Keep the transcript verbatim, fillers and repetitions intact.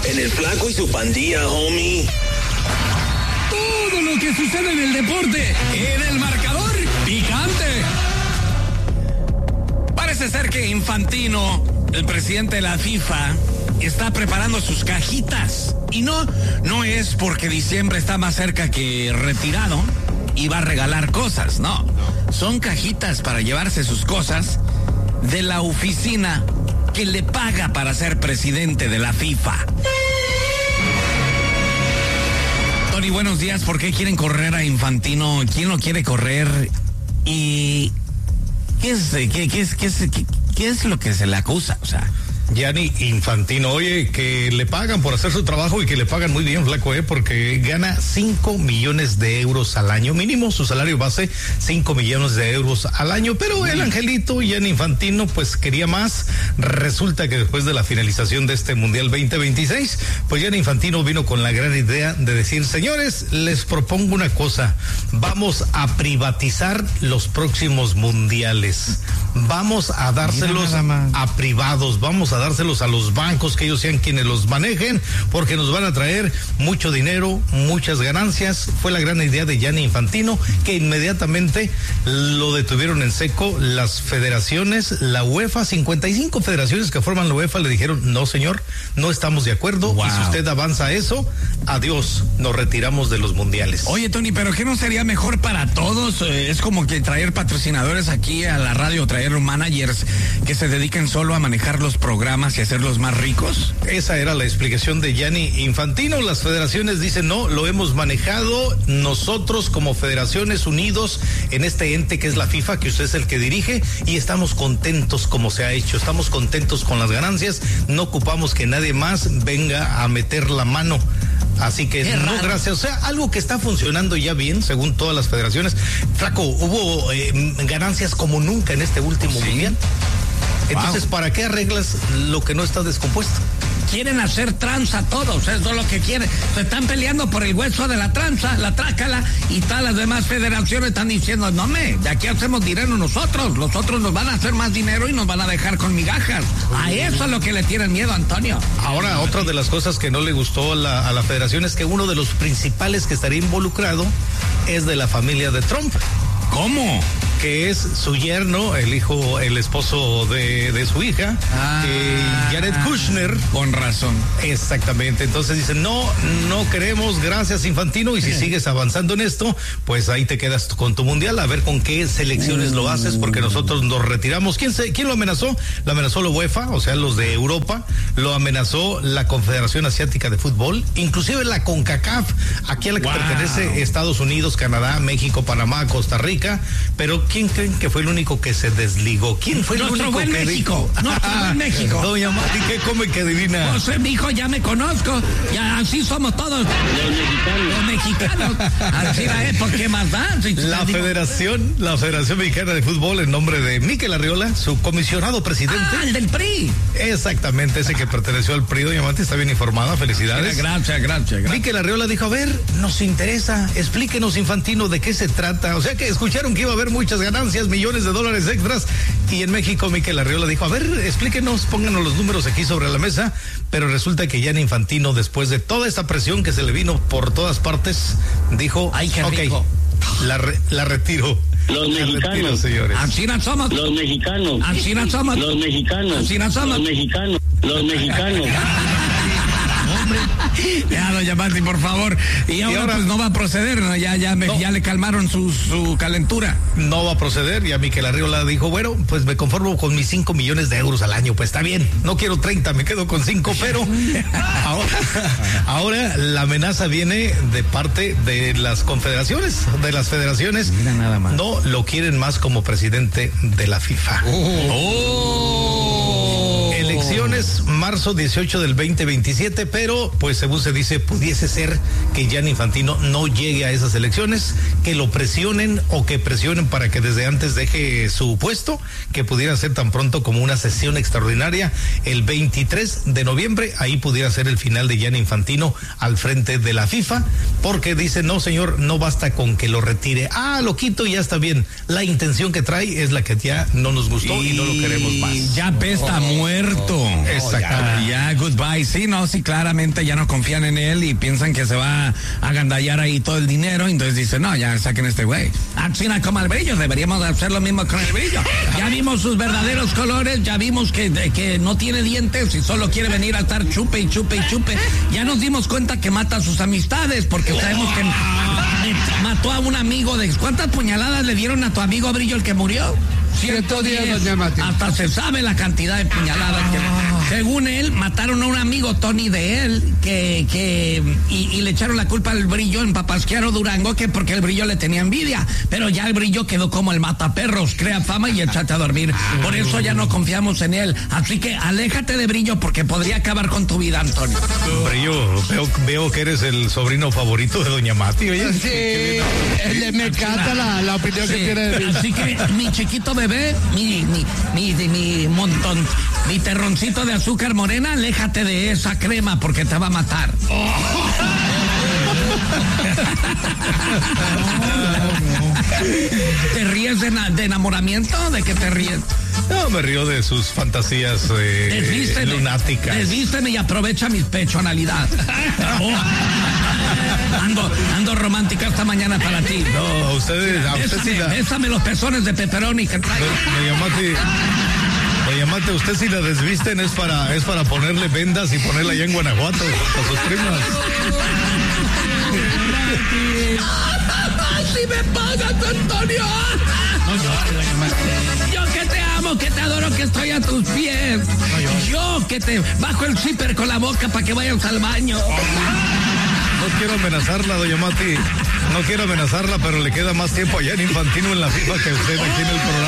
En el Flaco y su pandilla, homie. Todo lo que sucede en el deporte, en el marcador picante. Parece ser que Infantino, el presidente de la FIFA, está preparando sus cajitas. Y no, no es porque diciembre está más cerca que retirado y va a regalar cosas, no. Son cajitas para llevarse sus cosas de la oficina que le paga para ser presidente de la FIFA. Tony, buenos días. ¿Por qué quieren correr a Infantino? ¿Quién lo quiere correr? ¿Y qué es, qué, qué es, qué es, qué, qué es lo que se le acusa? O sea... Gianni Infantino, oye, que le pagan por hacer su trabajo y que le pagan muy bien, flaco, eh, porque gana cinco millones de euros al año, mínimo su salario base, cinco millones de euros al año, pero el angelito Gianni Infantino, pues quería más. Resulta que después de la finalización de este Mundial veinte veintiséis, pues Gianni Infantino vino con la gran idea de decir, señores, les propongo una cosa, vamos a privatizar los próximos mundiales, vamos a dárselos a privados, vamos a dárselos a los bancos, que ellos sean quienes los manejen, porque nos van a traer mucho dinero, muchas ganancias. Fue la gran idea de Gianni Infantino, que inmediatamente lo detuvieron en seco las federaciones, la UEFA, cincuenta y cinco federaciones que forman la UEFA le dijeron, no señor, no estamos de acuerdo, wow. Y si usted avanza eso, adiós, nos retiramos de los mundiales. Oye, Tony, pero ¿qué no sería mejor para todos? Eh, es como que traer patrocinadores aquí a la radio, traer managers que se dediquen solo a manejar los programas y hacerlos más ricos. Esa era la explicación de Gianni Infantino. Las federaciones dicen, no, lo hemos manejado nosotros como federaciones unidos en este ente que es la FIFA, que usted es el que dirige, y estamos contentos como se ha hecho, estamos contentos con las ganancias, no ocupamos que nadie más venga a meter la mano. Así que Qué no, raro. Gracias. O sea, algo que está funcionando ya bien, según todas las federaciones. Flaco, hubo eh, ganancias como nunca en este último ¿Sí? mundial. Entonces, wow. ¿Para qué arreglas lo que no está descompuesto? Quieren hacer tranza todos, eso es lo que quieren. Se están peleando por el hueso de la tranza, la trácala, y todas las demás federaciones están diciendo, no me, de aquí hacemos dinero nosotros, los otros nos van a hacer más dinero y nos van a dejar con migajas. A eso es lo que le tienen miedo, Antonio. Ahora, otra de las cosas que no le gustó a la, a la federación es que uno de los principales que estaría involucrado es de la familia de Trump. ¿Cómo? Que es su yerno, el hijo, el esposo de, de su hija, ah, eh, Jared Kushner. Con razón. Exactamente. Entonces dicen, no, no queremos, gracias Infantino, y si sigues avanzando en esto, pues ahí te quedas con tu mundial, a ver con qué selecciones uh. lo haces, porque nosotros nos retiramos. ¿Quién, se, ¿Quién lo amenazó? Lo amenazó la UEFA, o sea, los de Europa, lo amenazó la Confederación Asiática de Fútbol, inclusive la CONCACAF, aquí a la que wow. pertenece Estados Unidos, Canadá, México, Panamá, Costa Rica, pero ¿quién creen que fue el único que se desligó? ¿Quién fue el Nuestro único buen que México? dijo? Nuestro buen México. Doña Mati, ¿qué come que adivina? José, mi hijo, ya me conozco. Ya así somos todos. Los mexicanos. Los mexicanos. Así la es, ¿por qué más da? Si la Federación, la Federación Mexicana de Fútbol, en nombre de Mikel Arriola, su comisionado presidente. Ah, el del P R I. Exactamente, ese que perteneció al P R I. Doña Mati está bien informada, felicidades. Gracias, gracias, gracias. Mikel Arriola dijo, a ver, nos interesa, explíquenos, Infantino, de qué se trata. O sea que escucharon que iba a haber muchas ganancias, millones de dólares extras, y en México Mikel Arriola dijo, a ver, explíquenos, pónganos los números aquí sobre la mesa, pero resulta que Gianni Infantino, después de toda esta presión que se le vino por todas partes, dijo, ay, qué rico. Ok, la, re, la retiro. Los la mexicanos, retiro, señores. Así no somos. Los mexicanos. Así no somos. Los mexicanos. Así no somos. Los mexicanos. Los mexicanos. Ya, doña Mati, por favor. Y ahora, y ahora pues no va a proceder, ¿no? Ya, ya, me, no. ya le calmaron su, su calentura. No va a proceder, y a Mikel Arriola dijo, bueno, pues me conformo con mis cinco millones de euros al año, pues está bien, no quiero treinta, me quedo con cinco, pero ahora, ahora la amenaza viene de parte de las confederaciones, de las federaciones. Mira nada más. No lo quieren más como presidente de la FIFA. Oh. Oh. Elecciones marzo dieciocho del veinte veintisiete, pero pues según se dice, pudiese ser que Gianni Infantino no llegue a esas elecciones, que lo presionen o que presionen para que desde antes deje su puesto, que pudiera ser tan pronto como una sesión extraordinaria el veintitrés de noviembre, ahí pudiera ser el final de Gianni Infantino al frente de la FIFA, porque dice, no señor, no basta con que lo retire, ah, lo quito y ya está bien, la intención que trae es la que ya no nos gustó y, y no lo queremos más. Ya pesta oh, muerto. Exacto. Ya, goodbye. Sí, no, sí, claramente ya no confían en él y piensan que se va a agandallar ahí todo el dinero. Entonces dicen, no, ya saquen este güey. China como el brillo, deberíamos hacer lo mismo con el brillo. Ya vimos sus verdaderos colores, ya vimos que, que no tiene dientes y solo quiere venir a estar chupe y chupe y chupe. Ya nos dimos cuenta que mata a sus amistades porque sabemos que mató a un amigo de... ¿Cuántas puñaladas le dieron a tu amigo Brillo el que murió? ciento diez. Hasta se sabe la cantidad de puñaladas que... Según él, mataron a un amigo, Tony, de él, que, que y, y le echaron la culpa al Brillo en Papasquiaro, Durango, que porque el Brillo le tenía envidia. Pero ya el Brillo quedó como el mataperros, crea fama y échate a dormir. Por eso ya no confiamos en él. Así que aléjate de Brillo porque podría acabar con tu vida, Antonio. Brillo, veo, veo que eres el sobrino favorito de Doña Mati, oye. Sí, eh, me encanta la, la opinión sí, que tiene de mí. Así que mi chiquito bebé, mi, mi, mi, mi, mi montón, mi terroncito de azúcar morena, aléjate de esa crema porque te va a matar. Oh. ¿Te ríes de, de enamoramiento? ¿De qué te ríes? No, me río de sus fantasías eh, desvísteme, lunáticas. Desvísteme y aprovecha mi pechonalidad. Oh. Ando, ando romántica esta mañana para ti. No, a ustedes, a usted bésame, sí la... bésame los pezones de pepperoni que traigo. Doña Mati, Doña Mati, usted si la desvisten es para, es para ponerle vendas y ponerla allá en Guanajuato a sus primas. ¡Si me pagas, Antonio! No llores, Doña Mati. Yo que te amo, que te adoro, que estoy a tus pies. No, yo que te bajo el zipper con la boca para que vayas al baño. No quiero amenazarla, Doña Mati. No quiero amenazarla, pero le queda más tiempo allá en Infantino en la FIFA que usted aquí en el programa.